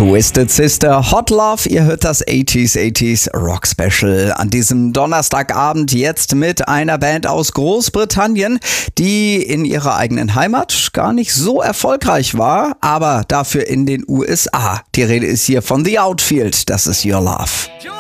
Twisted Sister, Hot Love, ihr hört das 80s Rock Special an diesem Donnerstagabend jetzt mit einer Band aus Großbritannien, die in ihrer eigenen Heimat gar nicht so erfolgreich war, aber dafür in den USA. Die Rede ist hier von The Outfield, das ist Your Love.